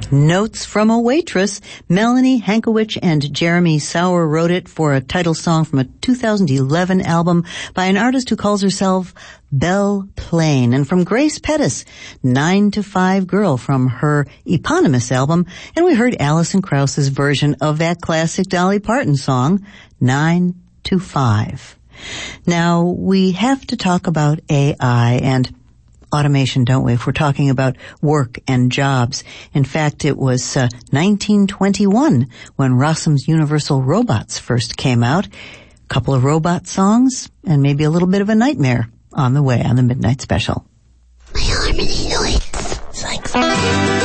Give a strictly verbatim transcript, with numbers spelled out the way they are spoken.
Notes from a Waitress. Melanie Hankiewicz and Jeremy Sauer wrote it for a title song from a two thousand eleven album by an artist who calls herself Belle Plain. And from Grace Pettis, Nine to Five Girl from her eponymous album. And we heard Alison Krauss's version of that classic Dolly Parton song, Nine to Five. Now, we have to talk about A I and automation, don't we, if we're talking about work and jobs. In fact, it was uh, nineteen twenty-one when Rossum's Universal Robots first came out. A couple of robot songs and maybe a little bit of a nightmare on the way on the Midnight Special. My harmony noise. It's like